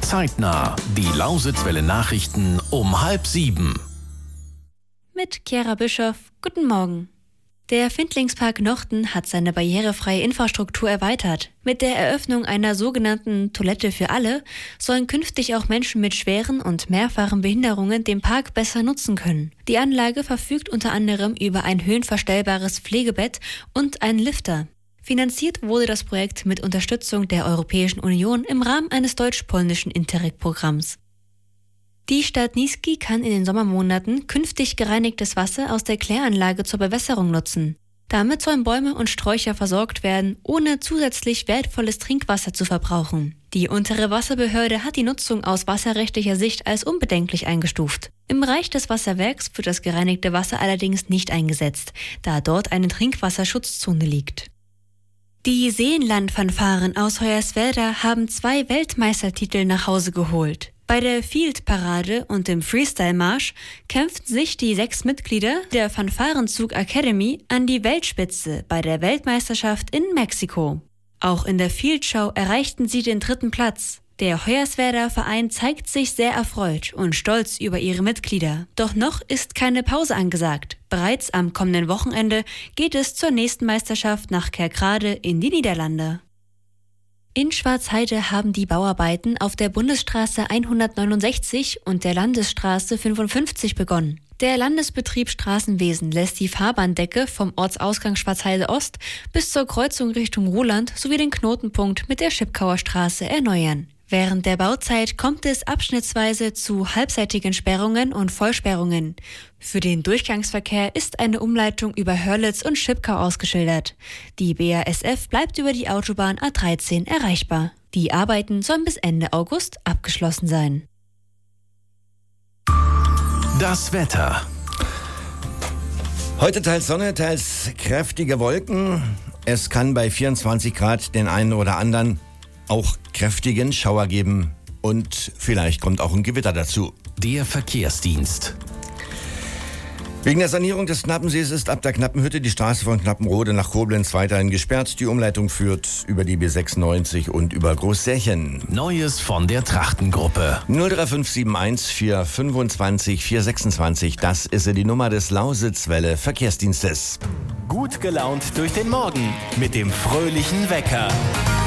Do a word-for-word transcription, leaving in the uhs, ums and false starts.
Zeitnah. Die Lausitzwelle Nachrichten um halb sieben. Mit Chiara Bischoff. Guten Morgen. Der Findlingspark Nochten hat seine barrierefreie Infrastruktur erweitert. Mit der Eröffnung einer sogenannten Toilette für alle sollen künftig auch Menschen mit schweren und mehrfachen Behinderungen den Park besser nutzen können. Die Anlage verfügt unter anderem über ein höhenverstellbares Pflegebett und einen Lifter. Finanziert wurde das Projekt mit Unterstützung der Europäischen Union im Rahmen eines deutsch-polnischen Interreg-Programms. Die Stadt Niesky kann in den Sommermonaten künftig gereinigtes Wasser aus der Kläranlage zur Bewässerung nutzen. Damit sollen Bäume und Sträucher versorgt werden, ohne zusätzlich wertvolles Trinkwasser zu verbrauchen. Die untere Wasserbehörde hat die Nutzung aus wasserrechtlicher Sicht als unbedenklich eingestuft. Im Bereich des Wasserwerks wird das gereinigte Wasser allerdings nicht eingesetzt, da dort eine Trinkwasserschutzzone liegt. Die Seenland-Fanfaren aus Hoyerswerda haben zwei Weltmeistertitel nach Hause geholt. Bei der Field-Parade und dem Freestyle-Marsch kämpften sich die sechs Mitglieder der Fanfarenzug Academy an die Weltspitze bei der Weltmeisterschaft in Mexiko. Auch in der Field-Show erreichten sie den dritten Platz. Der Hoyerswerda Verein zeigt sich sehr erfreut und stolz über ihre Mitglieder. Doch noch ist keine Pause angesagt. Bereits am kommenden Wochenende geht es zur nächsten Meisterschaft nach Kerkrade in die Niederlande. In Schwarzheide haben die Bauarbeiten auf der Bundesstraße hundertneunundsechzig und der Landesstraße fünfundfünfzig begonnen. Der Landesbetrieb Straßenwesen lässt die Fahrbahndecke vom Ortsausgang Schwarzheide Ost bis zur Kreuzung Richtung Ruhland sowie den Knotenpunkt mit der Schipkauer Straße erneuern. Während der Bauzeit kommt es abschnittsweise zu halbseitigen Sperrungen und Vollsperrungen. Für den Durchgangsverkehr ist eine Umleitung über Hörlitz und Schipkau ausgeschildert. Die B A S F bleibt über die Autobahn A dreizehn erreichbar. Die Arbeiten sollen bis Ende August abgeschlossen sein. Das Wetter. Heute teils Sonne, teils kräftige Wolken. Es kann bei vierundzwanzig Grad den einen oder anderen auch kräftigen Schauer geben und vielleicht kommt auch ein Gewitter dazu. Der Verkehrsdienst. Wegen der Sanierung des Knappensees ist ab der Knappenhütte die Straße von Knappenrode nach Koblenz weiterhin gesperrt. Die Umleitung führt über die B sechsundneunzig und über Großsärchen. Neues von der Trachtengruppe. null drei fünf sieben eins vier fünfundzwanzig vier sechsundzwanzig, das ist die Nummer des Lausitzwelle Verkehrsdienstes. Gut gelaunt durch den Morgen mit dem fröhlichen Wecker.